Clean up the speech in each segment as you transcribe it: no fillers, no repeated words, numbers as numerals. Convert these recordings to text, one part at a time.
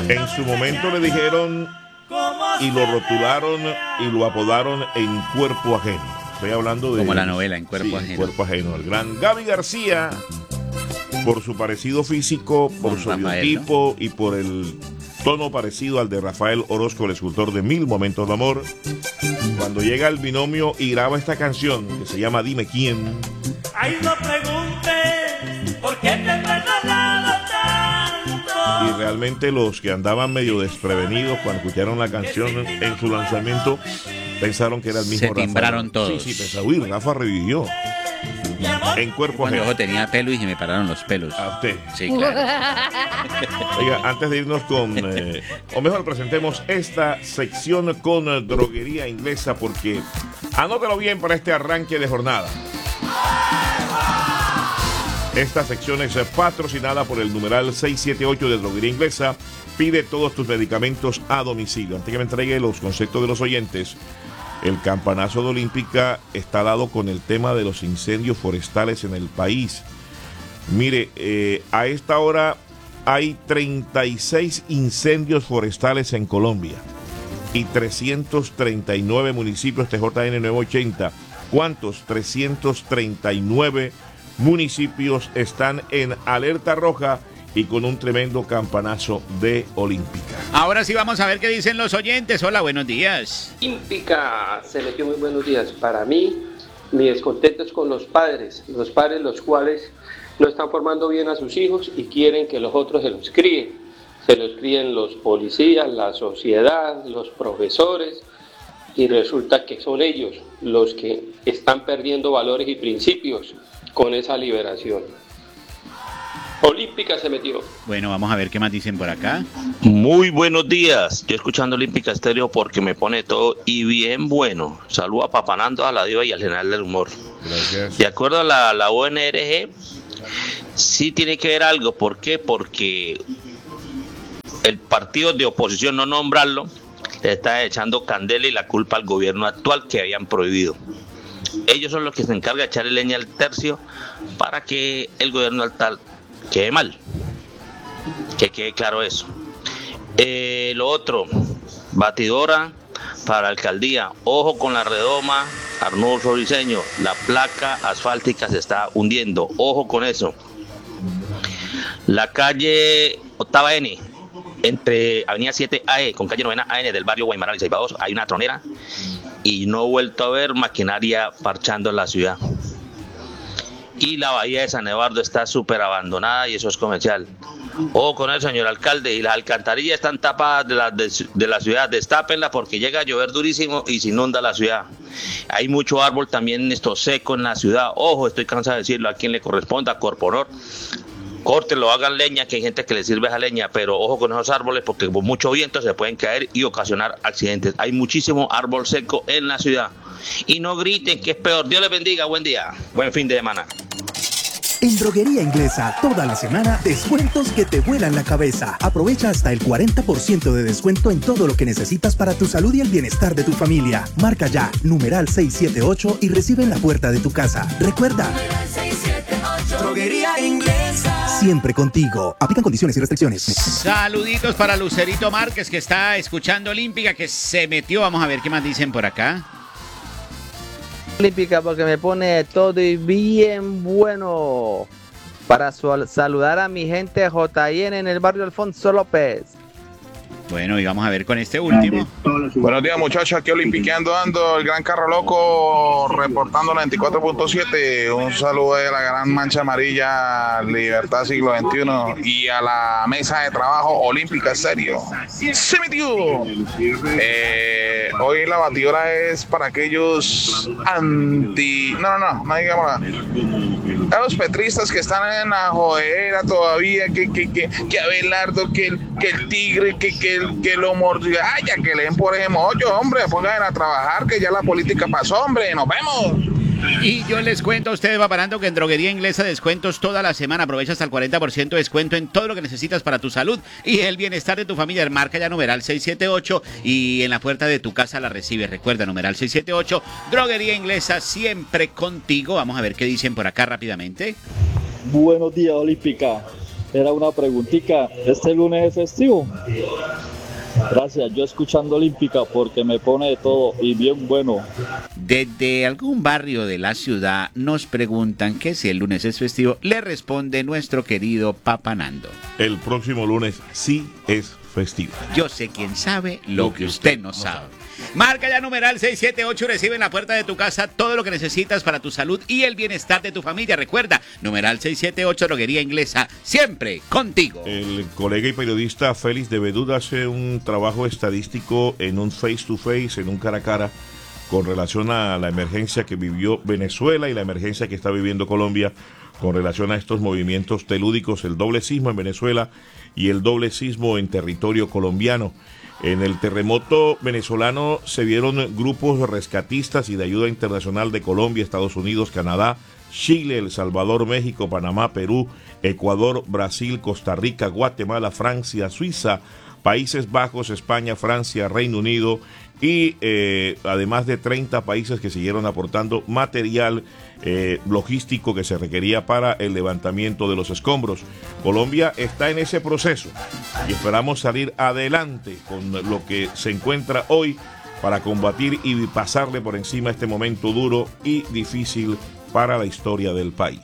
En su momento le dijeron y lo rotularon y lo apodaron En Cuerpo Ajeno. Estoy hablando de... Como la novela En Cuerpo Ajeno. En Cuerpo Ajeno. El gran Gaby García, por su parecido físico, por su biotipo, ¿no? Y por el tono parecido al de Rafael Orozco, el escultor de Mil Momentos de Amor. Cuando llega el binomio y graba esta canción que se llama Dime Quién. Ay, no preguntes por qué te he perdonado tanto. Y realmente los que andaban medio desprevenidos cuando escucharon la canción en su lanzamiento pensaron que era el mismo Rafa. Se timbraron Rafa. todos. Sí, pensaron, uy, Rafa revivió. En Cuerpo Ajeno. Yo tenía pelo y se me pararon los pelos. ¿A usted? Sí, claro. Oiga, antes de irnos con... o mejor, presentemos esta sección con Droguería Inglesa, porque anótalo bien para este arranque de jornada. Esta sección es patrocinada por el numeral 678 de Droguería Inglesa. Pide todos tus medicamentos a domicilio. Antes que me entregue los conceptos de los oyentes, el campanazo de Olímpica está dado con el tema de los incendios forestales en el país. Mire, a esta hora hay 36 incendios forestales en Colombia y 339 municipios. TJN 980. ¿Cuántos? 339 municipios están en alerta roja y con un tremendo campanazo de Olímpica. Ahora sí vamos a ver qué dicen los oyentes. Hola, buenos días. Olímpica se metió muy buenos días. Para mí, mi descontento es con los padres los cuales no están formando bien a sus hijos y quieren que los otros se los críen. Se los críen los policías, la sociedad, los profesores, y resulta que son ellos los que están perdiendo valores y principios con esa liberación. Olímpica se metió. Bueno, vamos a ver qué más dicen por acá. Muy buenos días. Yo escuchando Olímpica Estéreo porque me pone todo y bien bueno. Saludo a Papanando, a la Diva y al General del Humor. Gracias. De acuerdo a la ONRG, sí tiene que ver algo. ¿Por qué? Porque el partido de oposición, no nombrarlo, le está echando candela y la culpa al gobierno actual que habían prohibido. Ellos son los que se encargan de echarle leña al tercio para que el gobierno actual quede mal. Que quede claro eso. Lo otro, batidora para alcaldía. Ojo con la redoma, Arnulfo Briceño. La placa asfáltica se está hundiendo. Ojo con eso. La calle Octava N, entre Avenida 7 AE con calle 9 AN del barrio Guaymaral y Ceibados, hay una tronera y no he vuelto a ver maquinaria parchando en la ciudad. Y la bahía de San Eduardo está súper abandonada y eso es comercial. Ojo con eso, señor alcalde. Y las alcantarillas están tapadas de la ciudad. Destápenla porque llega a llover durísimo y se inunda la ciudad. Hay mucho árbol también seco en la ciudad. Ojo, estoy cansado de decirlo, a quien le corresponda, Corponor. Córtenlo, hagan leña, que hay gente que le sirve esa leña, pero ojo con esos árboles porque con mucho viento se pueden caer y ocasionar accidentes. Hay muchísimo árbol seco en la ciudad. Y no griten que es peor. Dios les bendiga, buen día, buen fin de semana. En Droguería Inglesa, toda la semana, descuentos que te vuelan la cabeza. Aprovecha hasta el 40% de descuento en todo lo que necesitas para tu salud y el bienestar de tu familia. Marca ya, numeral 678 y recibe en la puerta de tu casa. Recuerda, Droguería Inglesa. Siempre contigo. Aplican condiciones y restricciones. Saluditos para Lucerito Márquez, que está escuchando Olímpica, que se metió. Vamos a ver qué más dicen por acá. Olímpica porque me pone todo y bien bueno. Para saludar a mi gente JN en el barrio Alfonso López. Bueno, y vamos a ver con este último. Buenos días, muchachos, aquí Olimpiqueando ando, el Gran Carro Loco, reportando la 24.7. Un saludo a la Gran Mancha Amarilla, Libertad Siglo XXI y a la mesa de trabajo Olímpica Estéreo. ¡Se metió! Hoy la batidora es para aquellos no digamos nada. A los petristas que están en la jodera todavía, que Abelardo, que el tigre, que lo mordió. Ay, ya que leen por ese mollo, hombre, pongan a trabajar, que ya la política pasó, hombre, nos vemos. Y yo les cuento a ustedes, va parando, que en Droguería Inglesa descuentos toda la semana. Aprovecha hasta el 40% de descuento en todo lo que necesitas para tu salud y el bienestar de tu familia. Marca ya numeral 678 y en la puerta de tu casa la recibes. Recuerda, numeral 678, Droguería Inglesa, siempre contigo. Vamos a ver qué dicen por acá rápidamente. Buenos días, Olímpica. era una preguntita. ¿Este lunes es festivo? Gracias, yo escuchando Olímpica porque me pone de todo y bien bueno. Desde algún barrio de la ciudad nos preguntan que si el lunes es festivo. Le responde nuestro querido Papa Nando. El próximo lunes sí es festivo. Yo sé quién sabe lo que usted no sabe. Marca ya numeral 678, recibe en la puerta de tu casa todo lo que necesitas para tu salud y el bienestar de tu familia. Recuerda, numeral 678, Droguería Inglesa, siempre contigo. El colega y periodista Félix de Bedú hace un trabajo estadístico en un face to face, en un cara a cara, con relación a la emergencia que vivió Venezuela y la emergencia que está viviendo Colombia con relación a estos movimientos telúdicos, el doble sismo en Venezuela y el doble sismo en territorio colombiano. En el terremoto venezolano se vieron grupos rescatistas y de ayuda internacional de Colombia, Estados Unidos, Canadá, Chile, El Salvador, México, Panamá, Perú, Ecuador, Brasil, Costa Rica, Guatemala, Francia, Suiza, Países Bajos, España, Francia, Reino Unido y además de 30 países que siguieron aportando material logístico que se requería para el levantamiento de los escombros. Colombia está en ese proceso y esperamos salir adelante con lo que se encuentra hoy para combatir y pasarle por encima este momento duro y difícil para la historia del país.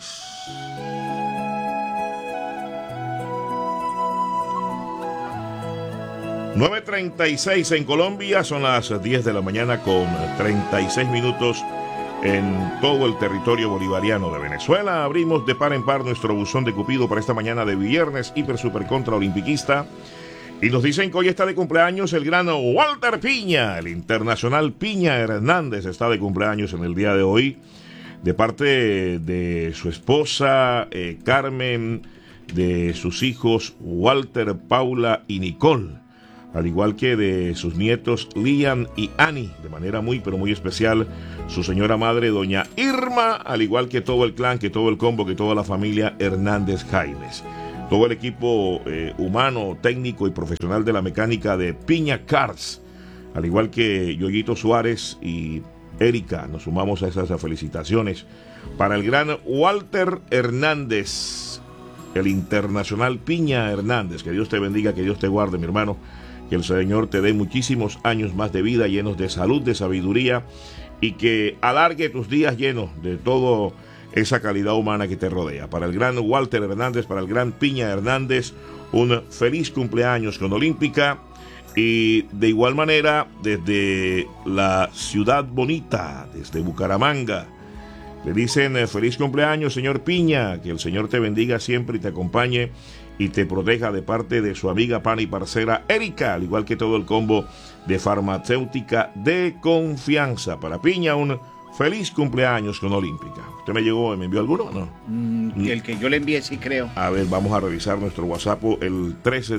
...9:36 en Colombia... ...son las 10 de la mañana con 36 minutos... ...en todo el territorio bolivariano de Venezuela... ...abrimos de par en par nuestro buzón de Cupido... ...para esta mañana de viernes... ...hiper super contra olimpiquista... ...y nos dicen que hoy está de cumpleaños... ...el gran Walter Piña... ...el internacional Piña Hernández... ...está de cumpleaños en el día de hoy... ...de parte de su esposa... Carmen... ...de sus hijos Walter, Paula y Nicole... al igual que de sus nietos Lian y Annie, de manera muy pero muy especial, su señora madre doña Irma, al igual que todo el clan, que todo el combo, que toda la familia Hernández Jaimes. Todo el equipo humano, técnico y profesional de la mecánica de Piña Cars, al igual que Yoyito Suárez y Erika, nos sumamos a esas felicitaciones para el gran Walter Hernández, el internacional Piña Hernández. Que Dios te bendiga, que Dios te guarde, mi hermano. Que el Señor te dé muchísimos años más de vida, llenos de salud, de sabiduría, y que alargue tus días llenos de toda esa calidad humana que te rodea. Para el gran Walter Hernández, para el gran Piña Hernández, un feliz cumpleaños con Olímpica. Y de igual manera, desde la ciudad bonita, desde Bucaramanga, le dicen feliz cumpleaños, señor Piña, que el Señor te bendiga siempre y te acompañe y te proteja de parte de su amiga, pana y parcera Erika, al igual que todo el combo de farmacéutica de confianza. Para Piña, un feliz cumpleaños con Olímpica. ¿Usted me envió alguno o no? El que yo le envié, sí creo. A ver, vamos a revisar nuestro WhatsApp, el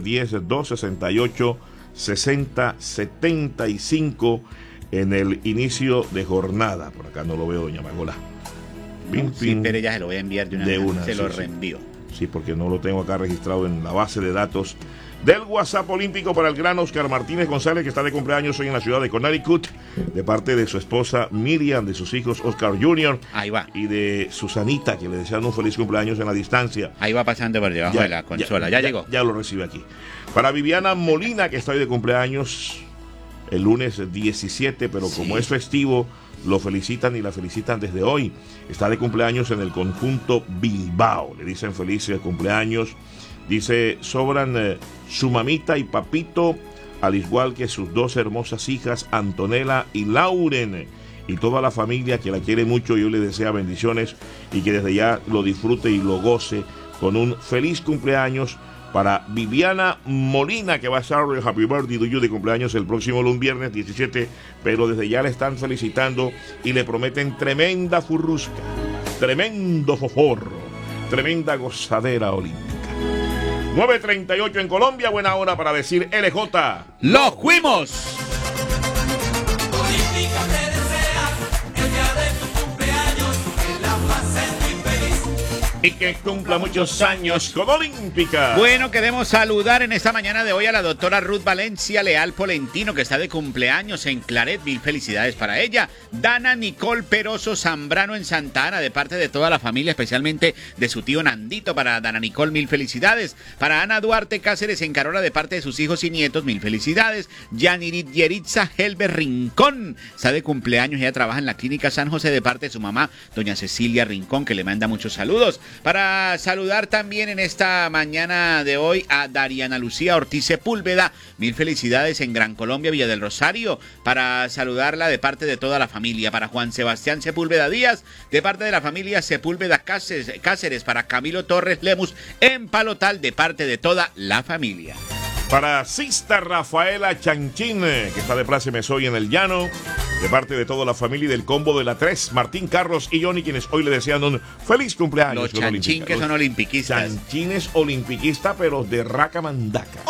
1310-268-6075, en el inicio de jornada. Por acá no lo veo, doña Margola. Sí, pero ya se lo voy a enviar de una vez. Se lo reenvío. Sí, porque no lo tengo acá registrado en la base de datos del WhatsApp olímpico. Para el gran Oscar Martínez González, que está de cumpleaños hoy en la ciudad de Connecticut, de parte de su esposa Miriam, de sus hijos Oscar Jr. Ahí va. Y de Susanita, que le desean un feliz cumpleaños en la distancia. Ahí va pasando por debajo de la consola, ya llegó. Ya lo recibe aquí. Para Viviana Molina, que está hoy de cumpleaños el lunes 17, pero como es festivo, lo felicitan y la felicitan desde hoy. Está de cumpleaños en el conjunto Bilbao. Le dicen feliz cumpleaños. Dice, sobran su mamita y papito, al igual que sus dos hermosas hijas, Antonella y Lauren, y toda la familia que la quiere mucho. Yo le deseo bendiciones y que desde ya lo disfrute y lo goce con un feliz cumpleaños para Viviana Molina, que va a estar el Happy Birthday to you de cumpleaños el próximo viernes 17, pero desde ya le están felicitando y le prometen tremenda furrusca, tremendo foforro, tremenda gozadera olímpica. 9:38 en Colombia, buena hora para decir LJ. ¡Lo fuimos! Olímpica te desea el día de tu cumpleaños, que la pases muy feliz. Y que cumpla muchos años con Olímpica. Bueno, queremos saludar en esta mañana de hoy a la doctora Ruth Valencia Leal Polentino, que está de cumpleaños en Claret. Mil felicidades para ella. Dana Nicole Peroso Zambrano en Santa Ana, de parte de toda la familia, especialmente de su tío Nandito. Para Dana Nicole, mil felicidades. Para Ana Duarte Cáceres en Carola, de parte de sus hijos y nietos, mil felicidades. Yanirit Yeritza Helber Rincón está de cumpleaños. Ella trabaja en la Clínica San José, de parte de su mamá, doña Cecilia Rincón, que le manda muchos saludos. Para saludar también en esta mañana de hoy a Dariana Lucía Ortiz Sepúlveda, mil felicidades en Gran Colombia, Villa del Rosario. Para saludarla de parte de toda la familia. Para Juan Sebastián Sepúlveda Díaz, de parte de la familia Sepúlveda Cáceres. Para Camilo Torres Lemus en Palotal, de parte de toda la familia. Para Sista Rafaela Chanchín, que está de plácemes hoy en el llano, de parte de toda la familia y del combo de la 3, Martín, Carlos y Johnny, quienes hoy le desean un feliz cumpleaños. Los Chanchín, que son olimpiquistas. Chanchines olimpiquistas, pero de raca mandaca.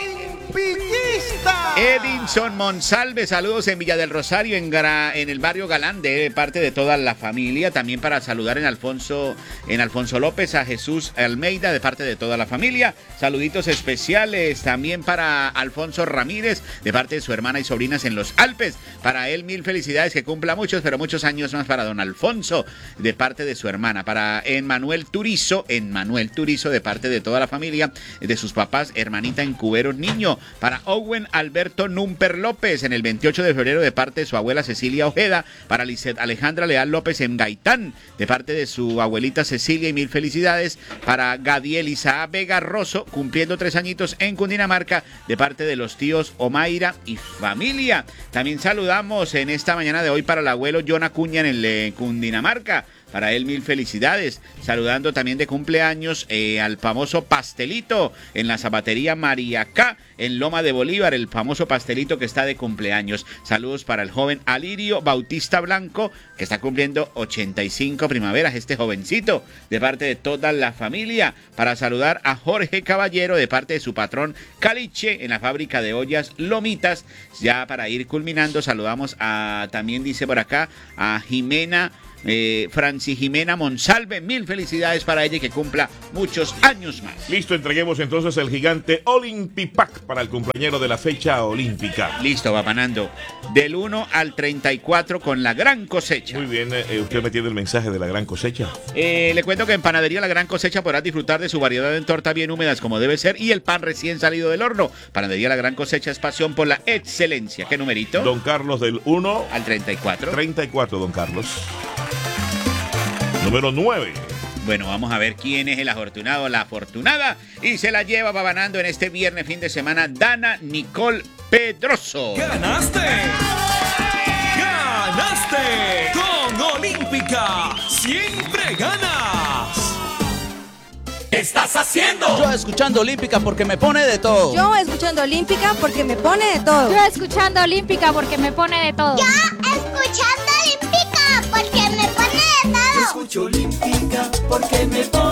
Edinson Monsalve, saludos en Villa del Rosario, en el barrio Galán, de parte de toda la familia. También para saludar en Alfonso López a Jesús Almeida, de parte de toda la familia. Saluditos especiales también para Alfonso Ramírez, de parte de su hermana y sobrinas en los Alpes. Para él, mil felicidades, que cumpla muchos, pero muchos años más para don Alfonso, de parte de su hermana. Para Emmanuel Turizo, de parte de toda la familia, de sus papás, hermanita en Cuberos Niño. Para Owen Alberto Numper López, en el 28 de febrero, de parte de su abuela Cecilia Ojeda. Para Lisset Alejandra Leal López en Gaitán, de parte de su abuelita Cecilia, y mil felicidades. Para Gadiel Isaac Vega Rosso, cumpliendo 3 añitos en Cundinamarca, de parte de los tíos Omaira y familia. También saludamos en esta mañana de hoy para el abuelo John Acuña en el Cundinamarca. Para él, mil felicidades. Saludando también de cumpleaños al famoso pastelito en la zapatería María K, en Loma de Bolívar, el famoso pastelito que está de cumpleaños. Saludos para el joven Alirio Bautista Blanco, que está cumpliendo 85 primaveras, este jovencito, de parte de toda la familia. Para saludar a Jorge Caballero, de parte de su patrón Caliche, en la fábrica de ollas Lomitas. Ya para ir culminando, saludamos a, también dice por acá, a Jimena Franci Jimena Monsalve, mil felicidades para ella y que cumpla muchos años más. Listo, entreguemos entonces el gigante Olympipack para el cumpleañero de la fecha olímpica. Listo, va panando. Del 1 al 34 con la gran cosecha. Muy bien, usted me tiene el mensaje de la gran cosecha. Le cuento que en Panadería La Gran Cosecha podrás disfrutar de su variedad en torta bien húmedas como debe ser y el pan recién salido del horno. Panadería La Gran Cosecha es pasión por la excelencia. ¿Qué numerito? Don Carlos, del 1 al 34. 34, don Carlos. Número 9. Bueno, vamos a ver quién es el afortunado o la afortunada. Y se la lleva babanando en este viernes, fin de semana, Dana Nicole Pedroso. ¡Ganaste! ¡Ganaste! Con Olímpica siempre ganas. ¿Qué estás haciendo? Yo escuchando Olímpica porque me pone de todo. Yo escuchando Olímpica porque me pone de todo. Yo escuchando Olímpica porque me pone de todo. Yo escuchando Olímpica porque me pone de todo. Yo escucho Olímpica porque me pone